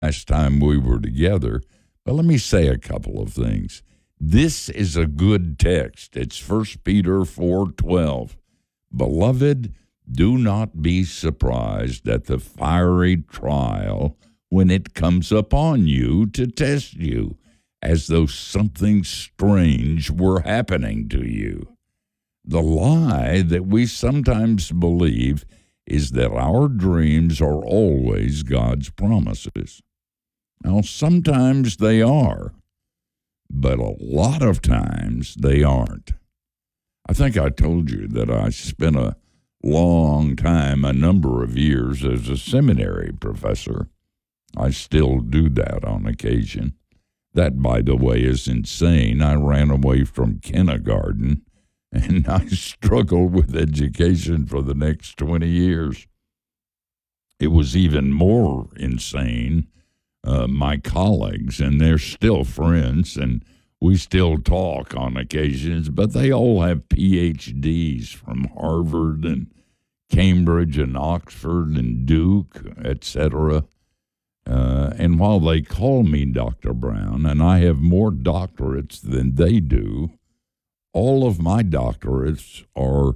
last time we were together. But let me say a couple of things. This is a good text. It's 1 Peter 4:12. Beloved, do not be surprised at the fiery trial when it comes upon you to test you, as though something strange were happening to you. The lie that we sometimes believe is that our dreams are always God's promises. Now, sometimes they are, but a lot of times they aren't. I think I told you that I spent a long time, a number of years, as a seminary professor. I still do that on occasion. That, by the way, is insane. I ran away from kindergarten, and I struggled with education for the next 20 years. It was even more insane. My colleagues, and they're still friends, and we still talk on occasions, but they all have PhDs from Harvard and Cambridge and Oxford and Duke, etc. And while they call me Dr. Brown, and I have more doctorates than they do, all of my doctorates are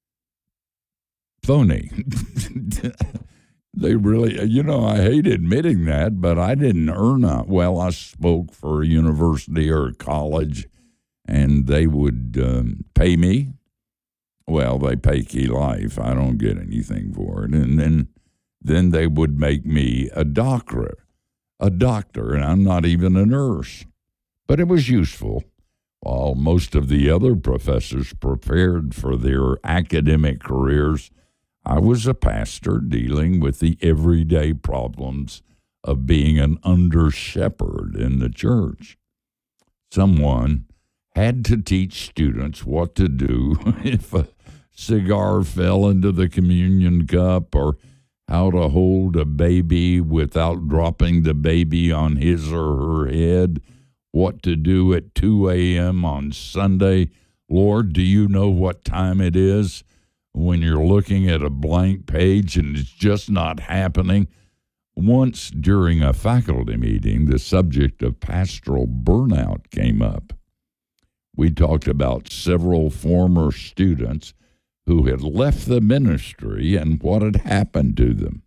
phony. They really, I hate admitting that, but I didn't earn well, I spoke for a university or a college, and they would pay me. Well, they pay Key Life. I don't get anything for it. And then they would make me a doctor, and I'm not even a nurse. But it was useful. While most of the other professors prepared for their academic careers, I was a pastor dealing with the everyday problems of being an under-shepherd in the church. Someone had to teach students what to do if a cigar fell into the communion cup, or how to hold a baby without dropping the baby on his or her head, what to do at 2 a.m. on Sunday. Lord, do you know what time it is? When you're looking at a blank page and it's just not happening. Once during a faculty meeting, the subject of pastoral burnout came up. We talked about several former students who had left the ministry and what had happened to them.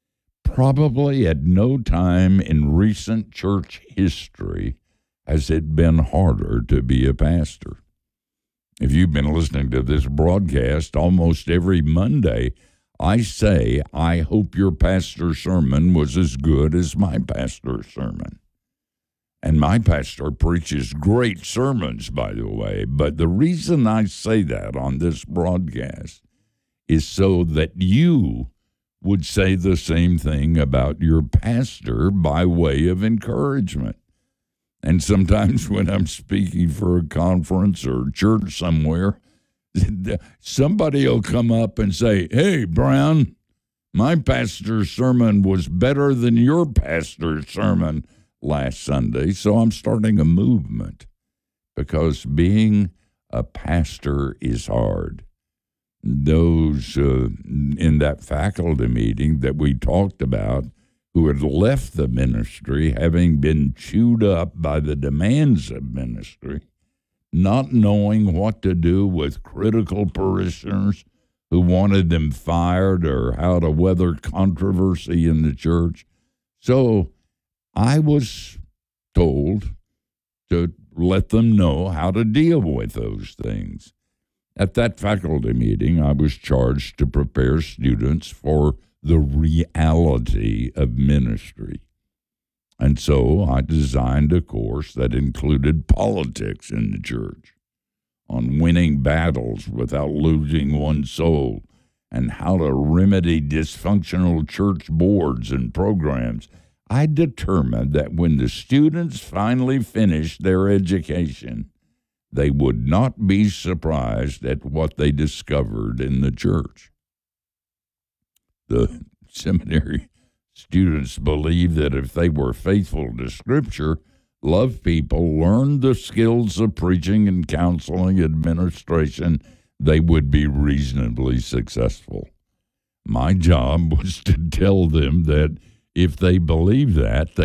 Probably at no time in recent church history has it been harder to be a pastor. If you've been listening to this broadcast, almost every Monday, I say, I hope your pastor's sermon was as good as my pastor's sermon. And my pastor preaches great sermons, by the way. But the reason I say that on this broadcast is so that you would say the same thing about your pastor by way of encouragement. And sometimes when I'm speaking for a conference or church somewhere, somebody will come up and say, hey, Brown, my pastor's sermon was better than your pastor's sermon last Sunday. So I'm starting a movement, because being a pastor is hard. Those in that faculty meeting that we talked about, who had left the ministry, having been chewed up by the demands of ministry, not knowing what to do with critical parishioners who wanted them fired, or how to weather controversy in the church. So I was told to let them know how to deal with those things. At that faculty meeting, I was charged to prepare students for the reality of ministry. And so I designed a course that included politics in the church, on winning battles without losing one's soul, and how to remedy dysfunctional church boards and programs. I determined that when the students finally finished their education, they would not be surprised at what they discovered in the church. The seminary students believed that if they were faithful to Scripture, loved people, learned the skills of preaching and counseling, administration, they would be reasonably successful. My job was to tell them that if they believed that, they